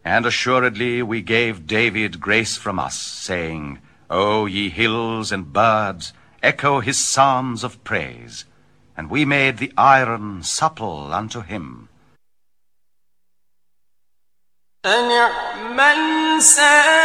And assuredly we gave David grace from us, saying, O ye hills and birds, echo his psalms of praise. And we made the iron supple unto him. أن اعمل